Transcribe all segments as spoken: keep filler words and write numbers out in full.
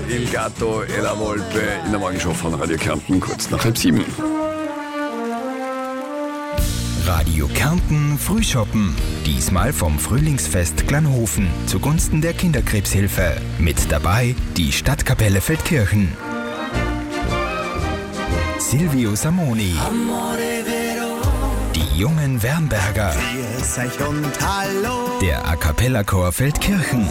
Il Gatto e la Volpe in der Morgenshow von Radio Kärnten, kurz nach halb sieben. Radio Kärnten Frühschoppen. Diesmal vom Frühlingsfest Glanhofen zugunsten der Kinderkrebshilfe. Mit dabei die Stadtkapelle Feldkirchen. Silvio Samoni. Die jungen Wernberger. Der A Cappella Chor Feldkirchen.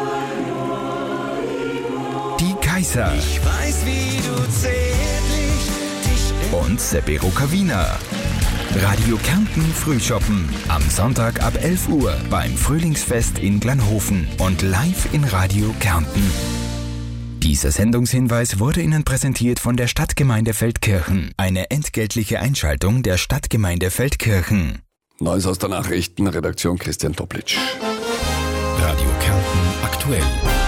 Die Kaiser. Ich weiß, wie du zärtlich dich Und Seppi Rukavina. Radio Kärnten Frühschoppen. Am Sonntag ab elf Uhr beim Frühlingsfest in Glanhofen und live in Radio Kärnten. Dieser Sendungshinweis wurde Ihnen präsentiert von der Stadtgemeinde Feldkirchen. Eine entgeltliche Einschaltung der Stadtgemeinde Feldkirchen. Neues aus der Nachrichtenredaktion Christian Toplitsch. Radio Kärnten aktuell.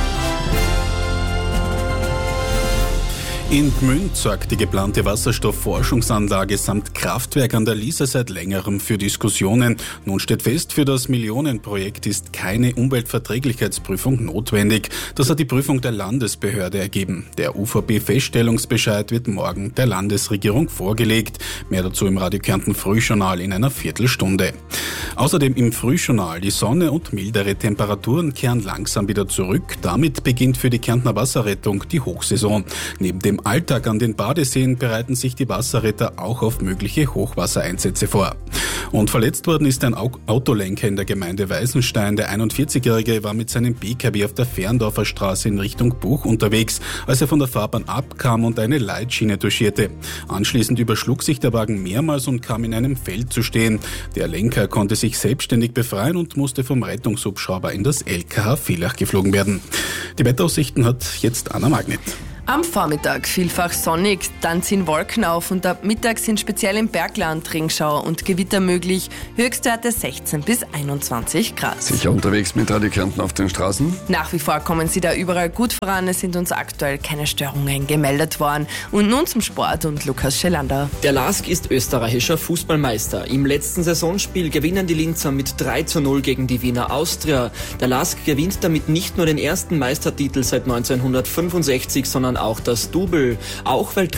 In Gmünd sorgt die geplante Wasserstoffforschungsanlage samt Kraftwerk an der Liese seit längerem für Diskussionen. Nun steht fest, für das Millionenprojekt ist keine Umweltverträglichkeitsprüfung notwendig. Das hat die Prüfung der Landesbehörde ergeben. Der U V B-Feststellungsbescheid wird morgen der Landesregierung vorgelegt. Mehr dazu im Radio Kärnten Frühjournal in einer Viertelstunde. Außerdem im Frühjournal: Die Sonne und mildere Temperaturen kehren langsam wieder zurück. Damit beginnt für die Kärntner Wasserrettung die Hochsaison. Neben dem Alltag an den Badeseen bereiten sich die Wasserretter auch auf mögliche Hochwassereinsätze vor. Und verletzt worden ist ein Autolenker in der Gemeinde Weißenstein. Der einundvierzigjährige war mit seinem B K W auf der Ferndorfer Straße in Richtung Buch unterwegs, als er von der Fahrbahn abkam und eine Leitschiene touchierte. Anschließend überschlug sich der Wagen mehrmals und kam in einem Feld zu stehen. Der Lenker konnte sich selbstständig befreien und musste vom Rettungshubschrauber in das L K H Villach geflogen werden. Die Wetteraussichten hat jetzt Anna Magnet. Am Vormittag vielfach sonnig, dann ziehen Wolken auf und ab Mittag sind speziell im Bergland Regenschauer und Gewitter möglich. Höchstwerte sechzehn bis einundzwanzig Grad. Sicher unterwegs mit Radio Kärnten auf den Straßen? Nach wie vor kommen Sie da überall gut voran. Es sind uns aktuell keine Störungen gemeldet worden. Und nun zum Sport und Lukas Schelander. Der LASK ist österreichischer Fußballmeister. Im letzten Saisonspiel gewinnen die Linzer mit drei zu null gegen die Wiener Austria. Der LASK gewinnt damit nicht nur den ersten Meistertitel seit neunzehnhundertfünfundsechzig, sondern auch das Double. Auch weil